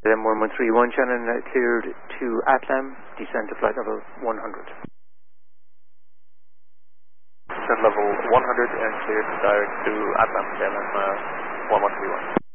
M1131, Shannon cleared to Atlam, descend to flight level 100. Descent level 100 and cleared direct to Atlam, KLM 1131.